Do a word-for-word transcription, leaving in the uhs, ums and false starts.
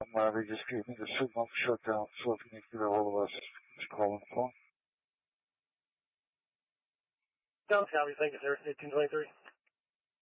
Marty just gave me the signal shutdown, so if you need to get a hold of us, just call on the phone. Sounds copy. Thank you, sir. eighteen twenty-three.